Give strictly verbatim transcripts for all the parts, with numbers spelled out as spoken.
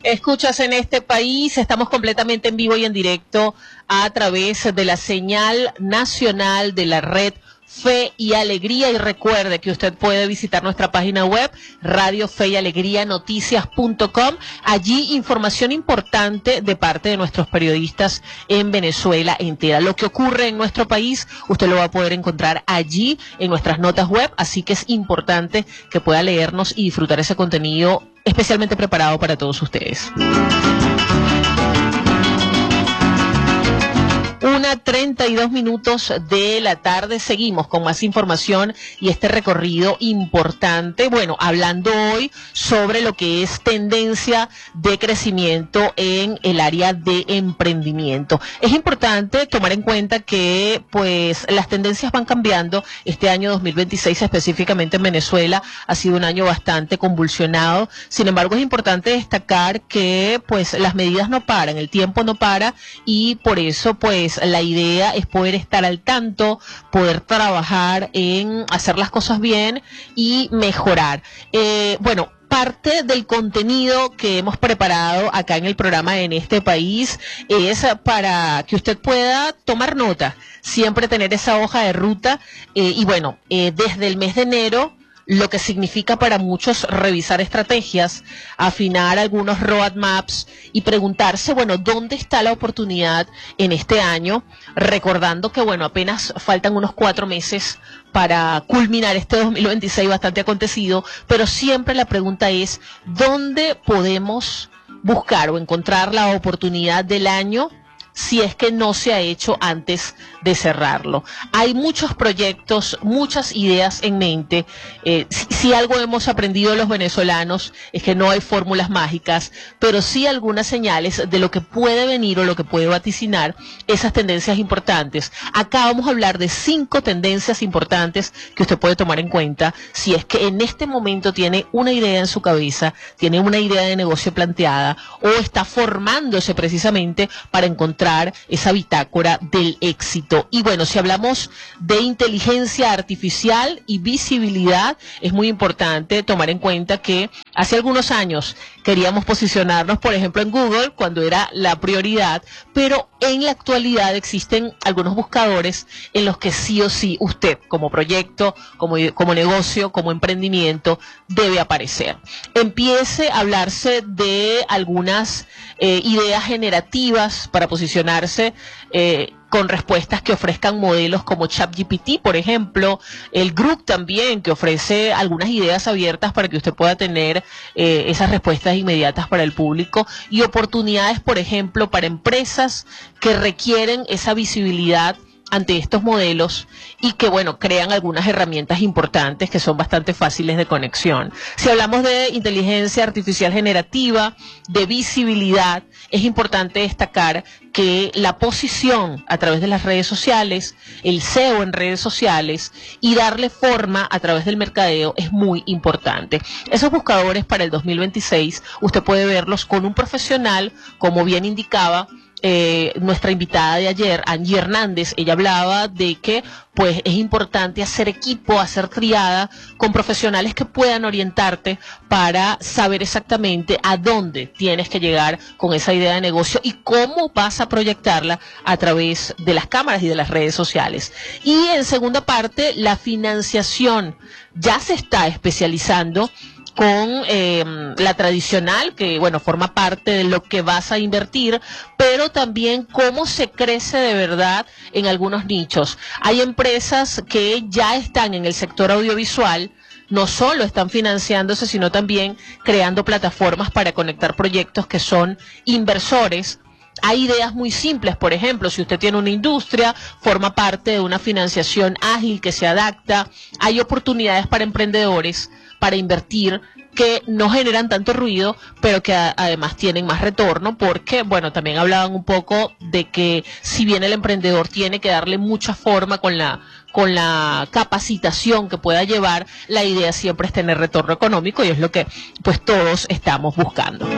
Escuchas en este país, estamos completamente en vivo y en directo a través de la señal nacional de la red Fe y Alegría, y recuerde que usted puede visitar nuestra página web radio fe y alegría noticias punto com. Allí información importante de parte de nuestros periodistas en Venezuela entera. Lo que ocurre en nuestro país usted lo va a poder encontrar allí en nuestras notas web, así que es importante que pueda leernos y disfrutar ese contenido especialmente preparado para todos ustedes. Una treinta y dos minutos de la tarde, seguimos con más información y este recorrido importante, bueno, hablando hoy sobre lo que es tendencia de crecimiento en el área de emprendimiento. Es importante tomar en cuenta que pues las tendencias van cambiando. Este año dos mil veintiséis específicamente en Venezuela ha sido un año bastante convulsionado. Sin embargo, es importante destacar que pues las medidas no paran, el tiempo no para, y por eso pues la idea es poder estar al tanto, poder trabajar en hacer las cosas bien y mejorar. Eh, bueno, parte del contenido que hemos preparado acá en el programa En Este País es para que usted pueda tomar nota, siempre tener esa hoja de ruta, eh, y bueno, eh, desde el mes de enero, lo que significa para muchos revisar estrategias, afinar algunos roadmaps y preguntarse, bueno, ¿dónde está la oportunidad en este año? Recordando que, bueno, apenas faltan unos cuatro meses para culminar este dos mil veintiséis bastante acontecido, pero siempre la pregunta es, ¿dónde podemos buscar o encontrar la oportunidad del año si es que no se ha hecho antes de cerrarlo? Hay muchos proyectos, muchas ideas en mente. Eh, si, si algo hemos aprendido los venezolanos es que no hay fórmulas mágicas, pero sí algunas señales de lo que puede venir o lo que puede vaticinar esas tendencias importantes. Acá vamos a hablar de cinco tendencias importantes que usted puede tomar en cuenta si es que en este momento tiene una idea en su cabeza, tiene una idea de negocio planteada o está formándose precisamente para encontrar esa bitácora del éxito. Y bueno, si hablamos de inteligencia artificial y visibilidad, es muy importante tomar en cuenta que hace algunos años queríamos posicionarnos, por ejemplo, en Google, cuando era la prioridad, pero en la actualidad existen algunos buscadores en los que sí o sí usted, como proyecto, como, como negocio, como emprendimiento, debe aparecer. Empiece a hablarse de algunas eh, ideas generativas para posicionarse eh, con respuestas que ofrezcan modelos como ChatGPT, por ejemplo, el Grok también, que ofrece algunas ideas abiertas para que usted pueda tener eh, esas respuestas inmediatas para el público, y oportunidades, por ejemplo, para empresas que requieren esa visibilidad ante estos modelos y que, bueno, crean algunas herramientas importantes que son bastante fáciles de conexión. Si hablamos de inteligencia artificial generativa, de visibilidad, es importante destacar que la posición a través de las redes sociales, el S E O en redes sociales y darle forma a través del mercadeo es muy importante. Esos buscadores para el dos mil veintiséis, usted puede verlos con un profesional, como bien indicaba Eh, nuestra invitada de ayer, Angie Hernández. Ella hablaba de que pues es importante hacer equipo, hacer triada con profesionales que puedan orientarte para saber exactamente a dónde tienes que llegar con esa idea de negocio y cómo vas a proyectarla a través de las cámaras y de las redes sociales. Y en segunda parte, la financiación ya se está especializando con eh, la tradicional, que bueno, forma parte de lo que vas a invertir, pero también cómo se crece de verdad en algunos nichos. Hay empresas que ya están en el sector audiovisual, no solo están financiándose, sino también creando plataformas para conectar proyectos que son inversores. Hay ideas muy simples, por ejemplo, si usted tiene una industria, forma parte de una financiación ágil que se adapta. Hay oportunidades para emprendedores para invertir que no generan tanto ruido, pero que a, además tienen más retorno, porque, bueno, también hablaban un poco de que si bien el emprendedor tiene que darle mucha forma con la con la capacitación que pueda llevar, la idea siempre es tener retorno económico, y es lo que pues todos estamos buscando.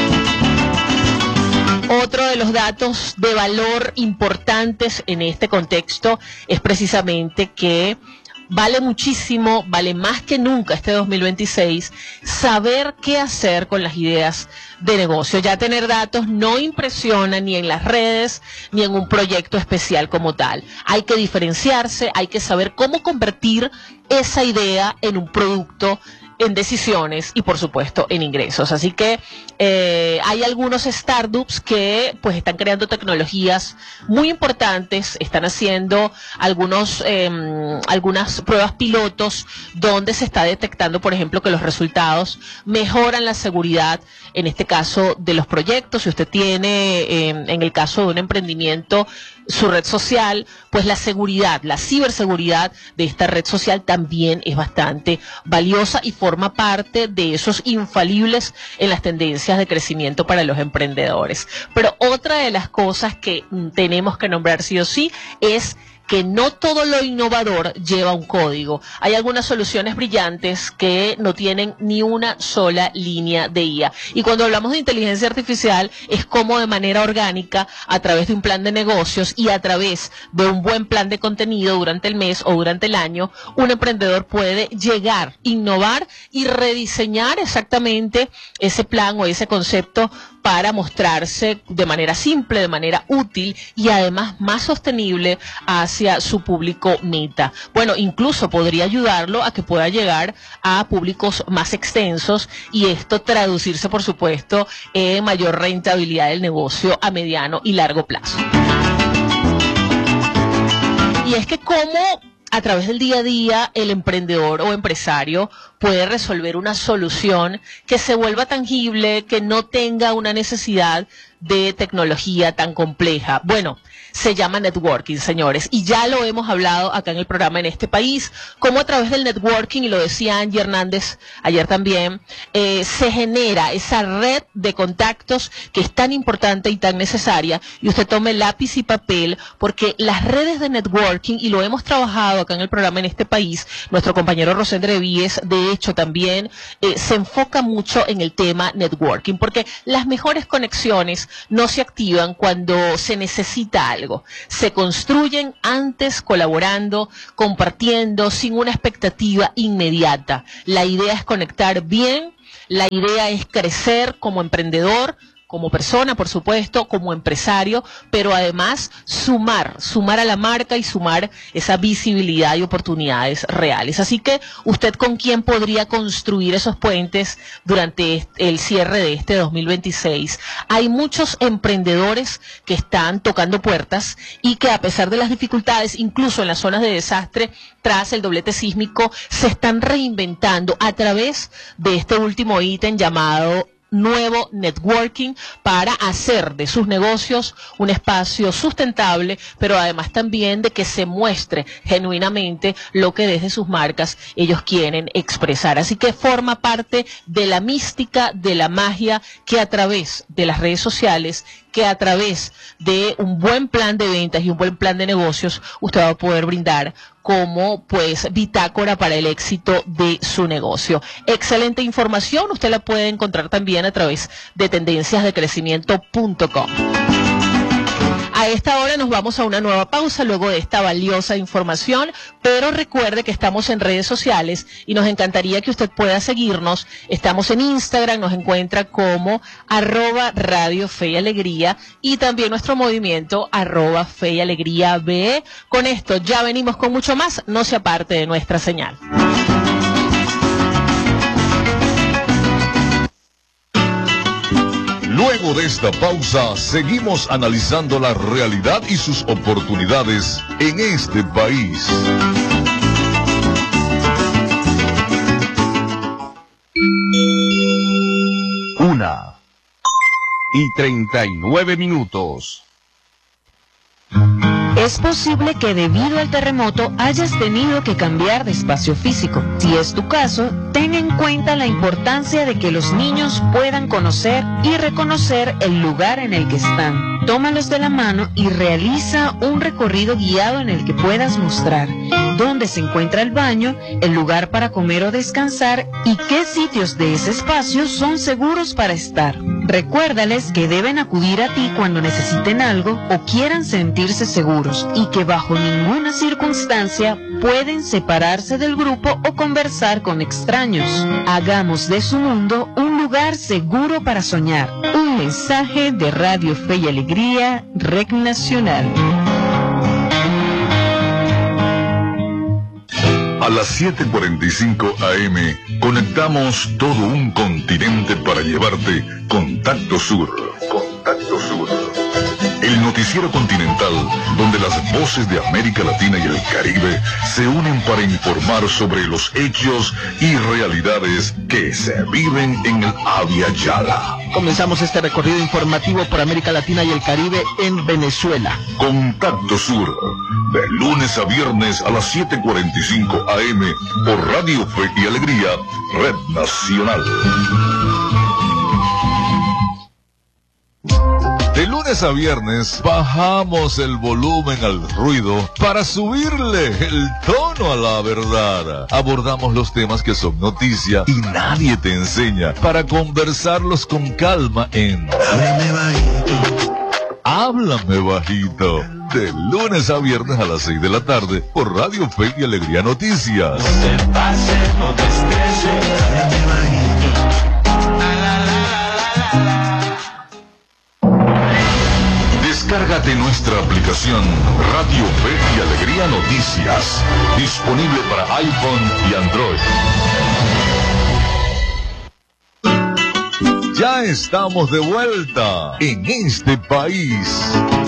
Otro de los datos de valor importantes en este contexto es precisamente que vale muchísimo, vale más que nunca este dos mil veintiséis, saber qué hacer con las ideas de negocio. Ya tener datos no impresiona ni en las redes ni en un proyecto especial como tal. Hay que diferenciarse, hay que saber cómo convertir esa idea en un producto, en decisiones y por supuesto en ingresos. Así que eh, hay algunos startups que pues están creando tecnologías muy importantes, están haciendo algunos eh, algunas pruebas pilotos donde se está detectando, por ejemplo, que los resultados mejoran la seguridad, en este caso de los proyectos. Si usted tiene eh, en el caso de un emprendimiento su red social, pues la seguridad, la ciberseguridad de esta red social también es bastante valiosa y forma parte de esos infalibles en las tendencias de crecimiento para los emprendedores. Pero otra de las cosas que tenemos que nombrar sí o sí es que no todo lo innovador lleva un código. Hay algunas soluciones brillantes que no tienen ni una sola línea de I A. Y cuando hablamos de inteligencia artificial, es como de manera orgánica, a través de un plan de negocios y a través de un buen plan de contenido durante el mes o durante el año, un emprendedor puede llegar, innovar y rediseñar exactamente ese plan o ese concepto para mostrarse de manera simple, de manera útil y además más sostenible hacia su público meta. Bueno, incluso podría ayudarlo a que pueda llegar a públicos más extensos y esto traducirse, por supuesto, en mayor rentabilidad del negocio a mediano y largo plazo. Y es que cómo a través del día a día el emprendedor o empresario puede resolver una solución que se vuelva tangible, que no tenga una necesidad de tecnología tan compleja. Bueno, se llama networking, señores, y ya lo hemos hablado acá en el programa en este país, cómo a través del networking, y lo decía Angie Hernández ayer también, eh, se genera esa red de contactos que es tan importante y tan necesaria, y usted tome lápiz y papel, porque las redes de networking, y lo hemos trabajado acá en el programa en este país, nuestro compañero Rosendre Víez, de hecho también eh, se enfoca mucho en el tema networking, porque las mejores conexiones no se activan cuando se necesita algo, se construyen antes colaborando, compartiendo, sin una expectativa inmediata. La idea es conectar bien, la idea es crecer como emprendedor, como persona, por supuesto, como empresario, pero además sumar, sumar a la marca y sumar esa visibilidad y oportunidades reales. Así que, ¿usted con quién podría construir esos puentes durante el cierre de este dos mil veintiséis? Hay muchos emprendedores que están tocando puertas y que a pesar de las dificultades, incluso en las zonas de desastre, tras el doblete sísmico, se están reinventando a través de este último ítem llamado nuevo networking, para hacer de sus negocios un espacio sustentable, pero además también de que se muestre genuinamente lo que desde sus marcas ellos quieren expresar. Así que forma parte de la mística, de la magia, que a través de las redes sociales, que a través de un buen plan de ventas y un buen plan de negocios, usted va a poder brindar como pues bitácora para el éxito de su negocio. Excelente información, usted la puede encontrar también a través de tendencias de crecimiento punto com. A esta hora nos vamos a una nueva pausa luego de esta valiosa información, pero recuerde que estamos en redes sociales y nos encantaría que usted pueda seguirnos. Estamos en Instagram, nos encuentra como arroba Radio Fe y Alegría, y también nuestro movimiento arroba Fe y Alegría B E. Con esto ya venimos con mucho más, no se aparte de nuestra señal. Luego de esta pausa, seguimos analizando la realidad y sus oportunidades en este país. Una y treinta y nueve minutos. Es posible que debido al terremoto hayas tenido que cambiar de espacio físico. Si es tu caso, ten en cuenta la importancia de que los niños puedan conocer y reconocer el lugar en el que están. Tómalos de la mano y realiza un recorrido guiado en el que puedas mostrar dónde se encuentra el baño, el lugar para comer o descansar y qué sitios de ese espacio son seguros para estar. Recuérdales que deben acudir a ti cuando necesiten algo o quieran sentirse seguros y que bajo ninguna circunstancia pueden separarse del grupo o conversar con extraños. Hagamos de su mundo un lugar seguro para soñar. Un mensaje de Radio Fe y Alegría, Red Nacional. A las siete cuarenta y cinco A M conectamos todo un continente para llevarte Contacto Sur. Contacto Sur. El noticiero continental donde las voces de América Latina y el Caribe se unen para informar sobre los hechos y realidades que se viven en el Abya Yala. Comenzamos este recorrido informativo por América Latina y el Caribe en Venezuela. Contacto Sur, de lunes a viernes a las siete cuarenta y cinco A M por Radio Fe y Alegría, Red Nacional. De lunes a viernes bajamos el volumen al ruido para subirle el tono a la verdad. Abordamos los temas que son noticia y nadie te enseña para conversarlos con calma en Háblame Bajito. Háblame Bajito. De lunes a viernes a las seis de la tarde por Radio Fe y Alegría Noticias. No te pases, no te estreses. Háblame Bajito. Descárgate nuestra aplicación Radio Fe y Alegría Noticias, disponible para iPhone y Android. Ya estamos de vuelta en este país.